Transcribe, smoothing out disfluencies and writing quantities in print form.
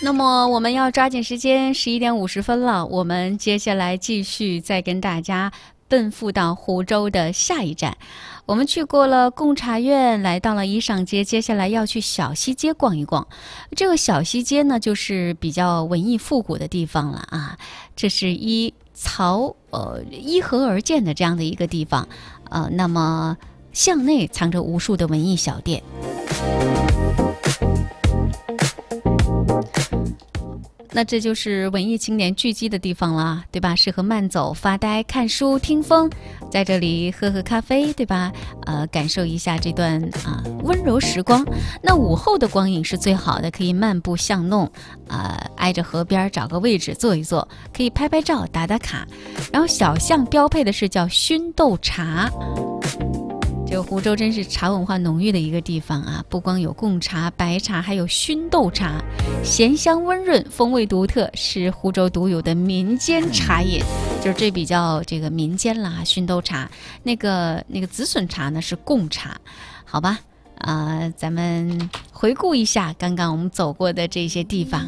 那么我们要抓紧时间，11点50分了，我们接下来继续再跟大家奔赴到湖州的下一站。我们去过了贡茶院，来到了衣裳街，接下来要去小西街逛一逛。这个小西街呢，就是比较文艺复古的地方了啊。这是依河而建的这样的一个地方，那么巷内藏着无数的文艺小店。那这就是文艺青年聚集的地方了，对吧？适合慢走、发呆、看书、听风，在这里喝喝咖啡，对吧？感受一下这段温柔时光。那午后的光影是最好的，可以漫步巷弄，挨着河边找个位置坐一坐，可以拍拍照、打打卡。然后小巷标配的是叫熏豆茶。这个湖州真是茶文化浓郁的一个地方啊！不光有贡茶、白茶，还有熏豆茶，咸香温润，风味独特，是湖州独有的民间茶饮。就是这比较这个民间啦，熏豆茶，那个紫笋茶呢是贡茶，好吧？咱们回顾一下刚刚我们走过的这些地方。